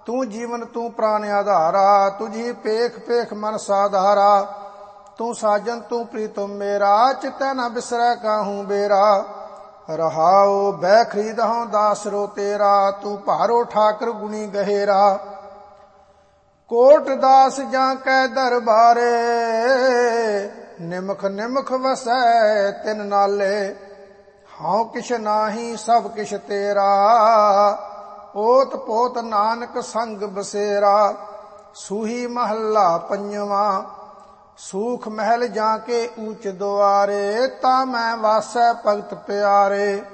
ਤੂੰ ਜੀਵਨ ਤੂੰ ਪ੍ਰਾਨ ਆਧਾਰਾ, ਤੁਝੀ ਪੇਖ ਪੇਖ ਮਨ ਸਾਧਾਰਾ। ਤੂੰ ਸਾਜਨ ਤੂੰ ਪ੍ਰੀਤਮ ਮੇਰਾ, ਚਿਤੈ ਨ ਬਿਸਰੈ ਕਾਹੂ ਬੇਰਾ। ਰਹਾਉ ਬੈ ਖਰੀਦਹੁ ਦਾਸਰੋ ਤੇਰਾ, ਤੂੰ ਭਾਰੋ ਠਾਕਰ ਗੁਣੀ ਗਹੇਰਾ। ਕੋਟ ਦਾਸ ਜਾਂ ਕੈ ਦਰਬਾਰੇ, ਨਿਮਖ ਨਿਮਖ ਵਸੈ ਤਿਨ ਨਾਲੇ। ਹਉ ਕਿਛ ਨਾਹੀ ਸਭ ਕਿਛ ਤੇਰਾ, ਓਤ ਪੋਤ ਨਾਨਕ ਸੰਗ ਬਸੇਰਾ। ਸੂਹੀ ਮਹੱਲਾ ਪੰਜਵਾਂ। ਸੂਖ ਮਹਿਲ ਜਾਂ ਕੇ ਊਚ ਦੁਆਰੇ, ਤਾਂ ਮੈਂ ਵਾਸੈ ਭਗਤ ਪਿਆਰੇ।